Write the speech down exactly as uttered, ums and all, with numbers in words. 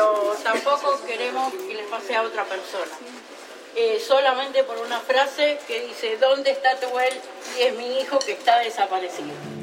pero tampoco queremos que les pase a otra persona. Eh, solamente por una frase que dice, ¿dónde está Tehuel? Y es mi hijo que está desaparecido.